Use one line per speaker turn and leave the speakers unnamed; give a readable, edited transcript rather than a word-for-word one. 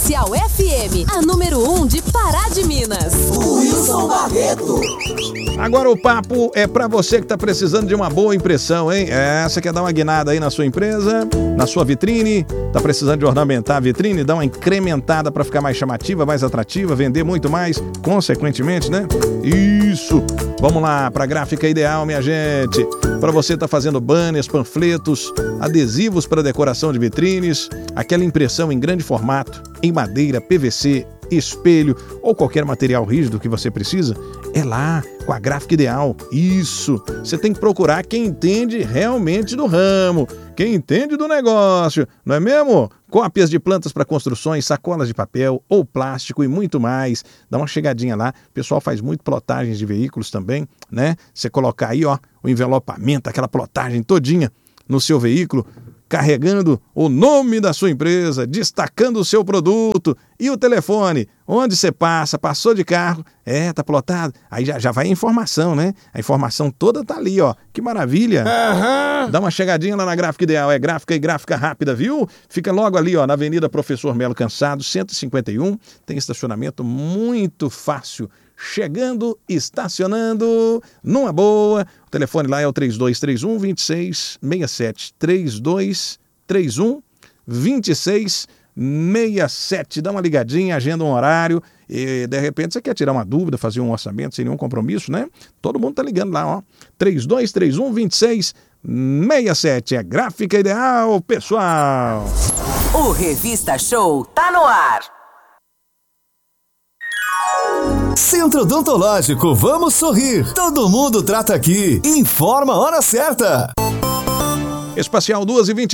Comercial FM, a número 1 de Pará de Minas.
Wilson Barreto.
Agora o papo é pra você que tá precisando de uma boa impressão, hein? Você quer dar uma guinada aí na sua empresa, na sua vitrine? Tá precisando de ornamentar a vitrine? Dar uma incrementada pra ficar mais chamativa, mais atrativa, vender muito mais, consequentemente, né? Isso! Vamos lá pra Gráfica Ideal, minha gente. Pra você tá fazendo banners, panfletos, adesivos para decoração de vitrines, aquela impressão em grande formato, em madeira, PVC, espelho ou qualquer material rígido que você precisa, é lá com a Gráfica Ideal. Isso! Você tem que procurar quem entende realmente do ramo, quem entende do negócio, não é mesmo? Cópias de plantas para construções, sacolas de papel ou plástico e muito mais. Dá uma chegadinha lá. O pessoal faz muito plotagens de veículos também, né? Você colocar aí, ó, o envelopamento, aquela plotagem todinha no seu veículo, carregando o nome da sua empresa, destacando o seu produto e o telefone, onde você passou de carro, tá plotado, aí já vai a informação, né? A informação toda tá ali, ó, que maravilha! Uhum. Dá uma chegadinha lá na Gráfica Ideal, é gráfica e gráfica rápida, viu? Fica logo ali, ó, na Avenida Professor Melo Cansado, 151, tem estacionamento muito fácil, chegando, estacionando, numa boa. O telefone lá é o 3231-2667. 3231-2667. Dá uma ligadinha, agenda um horário e de repente você quer tirar uma dúvida, fazer um orçamento sem nenhum compromisso, né? Todo mundo tá ligando lá, ó. 3231-2667. É Gráfica Ideal, pessoal.
O Revista Show tá no ar.
Centro Odontológico, vamos sorrir. Todo mundo trata aqui. Informa a hora certa.
Espacial 2h20.